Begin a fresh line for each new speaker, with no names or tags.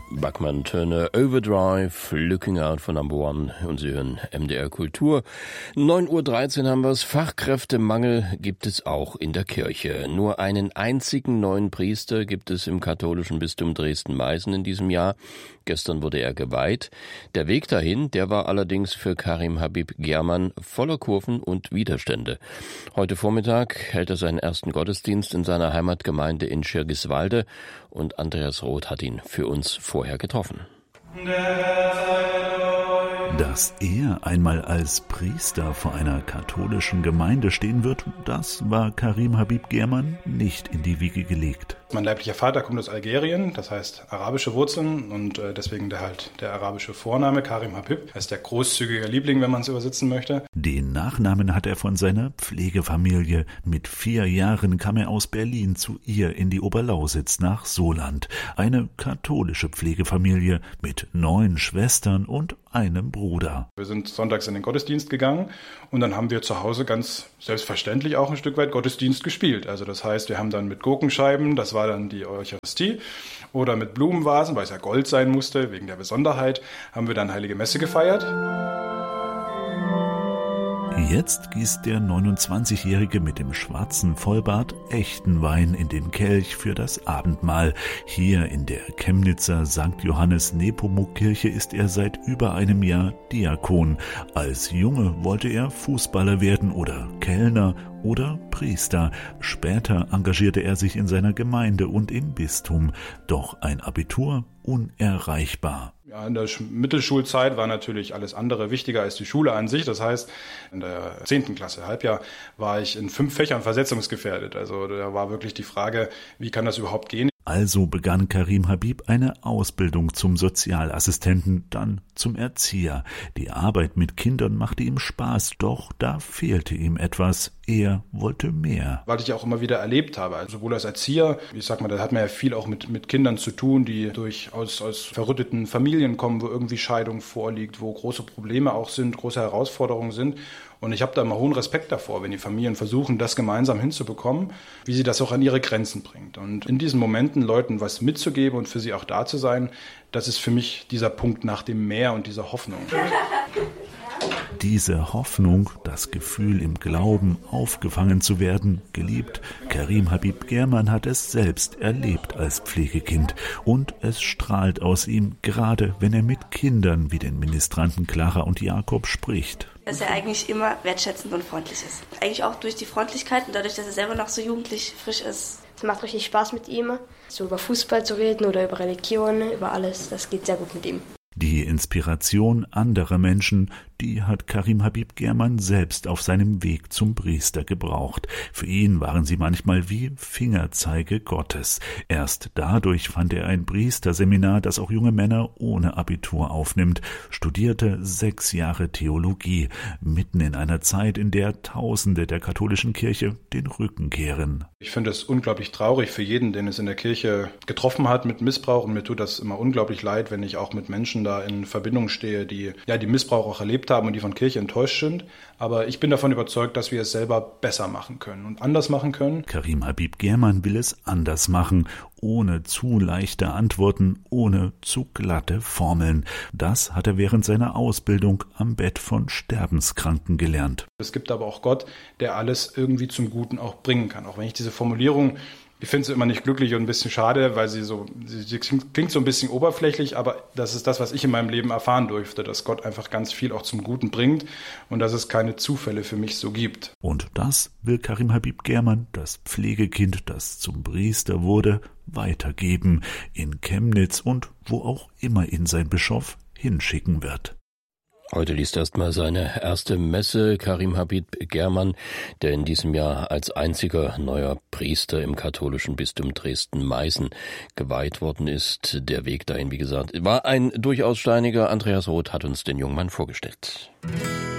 Bachmann Turner Overdrive, Looking Out for Number One, und Sie hören MDR Kultur. 9:13 Uhr haben wir es. Fachkräftemangel gibt es auch in der Kirche. Nur einen einzigen neuen Priester gibt es im katholischen Bistum Dresden-Meißen in diesem Jahr. Gestern wurde er geweiht. Der Weg dahin, der war allerdings für Karim Habib German voller Kurven und Widerstände. Heute Vormittag hält er seinen ersten Gottesdienst in seiner Heimatgemeinde in Schirgiswalde und Andreas Roth hat ihn für uns vorher getroffen.
Dass er einmal als Priester vor einer katholischen Gemeinde stehen wird, das war Karim Habib German nicht in die Wiege gelegt.
Mein leiblicher Vater kommt aus Algerien, das heißt arabische Wurzeln und deswegen der arabische Vorname Karim Habib. Er ist der großzügige Liebling, wenn man es übersetzen möchte.
Den Nachnamen hat er von seiner Pflegefamilie. Mit 4 Jahren kam er aus Berlin zu ihr in die Oberlausitz nach Soland. Eine katholische Pflegefamilie mit 9 Schwestern und einem Bruder.
Wir sind sonntags in den Gottesdienst gegangen und dann haben wir zu Hause ganz selbstverständlich auch ein Stück weit Gottesdienst gespielt. Also das heißt, wir haben dann mit Gurkenscheiben, das war dann die Eucharistie, oder mit Blumenvasen, weil es ja Gold sein musste, wegen der Besonderheit, haben wir dann Heilige Messe gefeiert.
Jetzt gießt der 29-Jährige mit dem schwarzen Vollbart echten Wein in den Kelch für das Abendmahl. Hier in der Chemnitzer St. Johannes Nepomuk-Kirche ist er seit über einem Jahr Diakon. Als Junge wollte er Fußballer werden oder Kellner oder Priester. Später engagierte er sich in seiner Gemeinde und im Bistum. Doch ein Abitur unerreichbar.
Ja, in der Mittelschulzeit war natürlich alles andere wichtiger als die Schule an sich. Das heißt, in der 10. Klasse, Halbjahr, war ich in 5 Fächern versetzungsgefährdet. Also da war wirklich die Frage, wie kann das überhaupt gehen?
Also begann Karim Habib eine Ausbildung zum Sozialassistenten, dann zum Erzieher. Die Arbeit mit Kindern machte ihm Spaß, doch da fehlte ihm etwas. Er wollte mehr.
Weil ich auch immer wieder erlebt habe, also sowohl als Erzieher, da hat man ja viel auch mit Kindern zu tun, die durchaus aus verrütteten Familien kommen, wo irgendwie Scheidung vorliegt, wo große Probleme auch sind, große Herausforderungen sind. Und ich habe da immer hohen Respekt davor, wenn die Familien versuchen, das gemeinsam hinzubekommen, wie sie das auch an ihre Grenzen bringt. Und in diesen Momenten Leuten was mitzugeben und für sie auch da zu sein, das ist für mich dieser Punkt nach dem Mehr und dieser Hoffnung.
Diese Hoffnung, das Gefühl im Glauben aufgefangen zu werden, geliebt. Karim Habib German hat es selbst erlebt als Pflegekind und es strahlt aus ihm, gerade wenn er mit Kindern wie den Ministranten Clara und Jakob spricht.
Dass er eigentlich immer wertschätzend und freundlich ist. Eigentlich auch durch die Freundlichkeit und dadurch, dass er selber noch so jugendlich frisch ist.
Es macht richtig Spaß mit ihm, so über Fußball zu reden oder über Religion, über alles. Das geht sehr gut mit ihm.
Die Inspiration anderer Menschen, die hat Karim Habib German selbst auf seinem Weg zum Priester gebraucht. Für ihn waren sie manchmal wie Fingerzeige Gottes. Erst dadurch fand er ein Priesterseminar, das auch junge Männer ohne Abitur aufnimmt, studierte 6 Jahre Theologie, mitten in einer Zeit, in der Tausende der katholischen Kirche den Rücken kehren.
Ich finde es unglaublich traurig für jeden, den es in der Kirche getroffen hat mit Missbrauch, und mir tut das immer unglaublich leid, wenn ich auch mit Menschen da in Verbindung stehe, die Missbrauch auch erlebt haben und die von Kirche enttäuscht sind. Aber ich bin davon überzeugt, dass wir es selber besser machen können und anders machen können.
Karim Habib German will es anders machen, ohne zu leichte Antworten, ohne zu glatte Formeln. Das hat er während seiner Ausbildung am Bett von Sterbenskranken gelernt.
Es gibt aber auch Gott, der alles irgendwie zum Guten auch bringen kann. Auch wenn ich diese Formulierung, ich finde sie immer nicht glücklich und ein bisschen schade, weil sie klingt so ein bisschen oberflächlich, aber das ist das, was ich in meinem Leben erfahren durfte, dass Gott einfach ganz viel auch zum Guten bringt und dass es keine Zufälle für mich so gibt.
Und das will Karim Habib German, das Pflegekind, das zum Priester wurde, weitergeben in Chemnitz und wo auch immer ihn sein Bischof hinschicken wird.
Heute liest erstmal seine erste Messe Karim Habib German, der in diesem Jahr als einziger neuer Priester im katholischen Bistum Dresden-Meißen geweiht worden ist. Der Weg dahin, wie gesagt, war ein durchaus steiniger. Andreas Roth hat uns den jungen Mann vorgestellt.